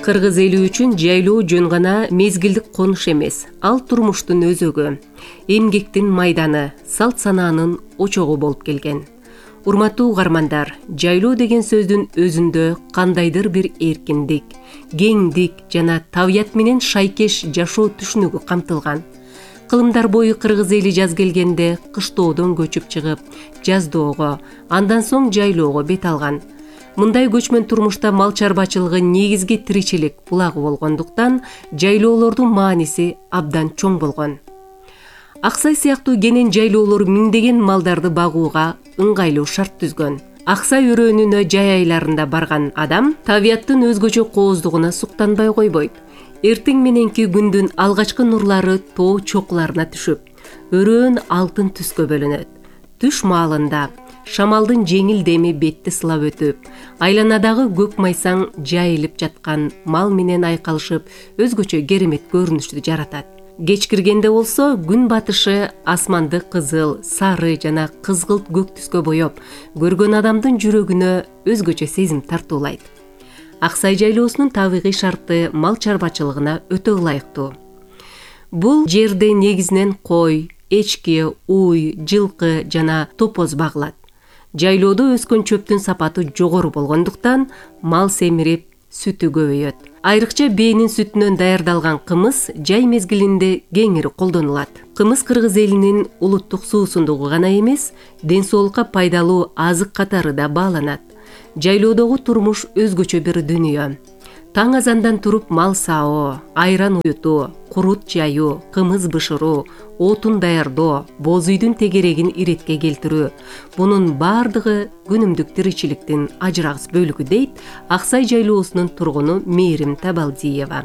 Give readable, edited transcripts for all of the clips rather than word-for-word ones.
Кыргыз эли үчүн жайлоо жөн гана мезгилдик конуш эмес, ал турмуштун өзөгү, эмгектин майданы, салт санаанын очогу болуп келген. Урматтуу угармандар, жайлоо деген сөздүн өзүндө кандайдыр бир эркиндик, кеңдик жана табият менен шайкеш жашоо түшүнүгү камтылган. Кылымдар бою кыргыз эли жаз келгенде кыштоодон көчүп чыгып, жаздоого, андан соң жайлоого бет алган. Мындай көчмөн турмушта мал чарбачылыгы негизги тиричилик булагы болгондуктан жайлоолордун мааниси абдан чоң болгон. Аксай сыяктуу кенен жайлоолор миңдеген малдарды багууга ыңгайлуу шарт түзгөн. Аксай өрөөнүнө жай айларында барган адам табияттын өзгөчө кооздугуна суктанбай койбойт. Эртең мененки күндүн алгачкы нурлары тоо чокуларына түшүп, өрөөн алтын түскө бөлөнөт. Түш маалында шамалдын жеңил деми бетти сылап өтүп, айланадагы көк майсаң жайылып жаткан мал менен айкалышып, өзгөчө керемет көрүнүштү жаратат. Кеч киргенде болсо күн батышы асманды кызыл, сары жана кызгылт көк түскө боеп, көргөн адамдын жүрөгүнө өзгөчө сезим тартуулайт. Аксай жайлоосунун табигый шарты мал чарбачылыгына өтө ылайыктуу. Бул жерде негизинен кой, эчки, уй, жылкы жана топоз багылат. Жайлоодо өскөн чөптүн сапаты жогору болгондуктан мал семирип, сүтү көбөйөт. Айрыкча бээнин сүтүнөн даярдалган кымыз жай мезгилинде кеңири колдонулат. Кымыз кыргыз элинин улуттук суусундугу гана эмес, ден соолукка пайдалуу азык катары да бааланат. Жайлоодогу турмуш өзгөчө бир дүйнө. Таң азандан туруп мал саоо, айран уютуу, курут жаюу, кымыз бышыруу, отун даярдоо, боз үйдүн тегерегин иретке келтирүү. Бунун бардыгы күнүмдүк тиричиликтин ажырагыс бөлүгү дейт Аксай жайлоосунун тургуну Мээрим Табалдиева.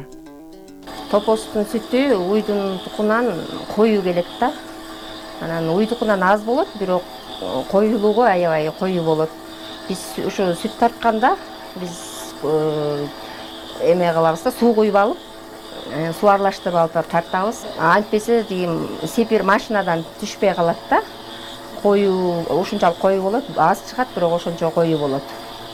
Топоздун сүтү уйдун тукунан коюу келет да. Анан уйдукунан аз болот, бирок коюлугу аябай коюу болот. Биз ошо сүт тартканда биз эме кылабыз да, суу куюп алып, суу аралаштырып алып тартабыз. Антпесе дегим сепир машинадан түшпөй калат да. Коюу ушунчалык коюу болот, аз чыгат, бирок ошончо коюу болот.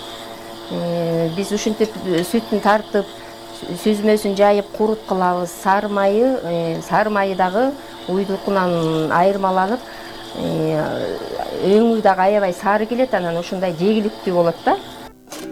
Биз ушинтип сүтүн тартып, сүзмөсүн жайып курут кылабыз. Сары майы дагы уйдукунан айырмаланып, өңү дагы аябай сары келет, анан ушундай жегиликтүү болот да.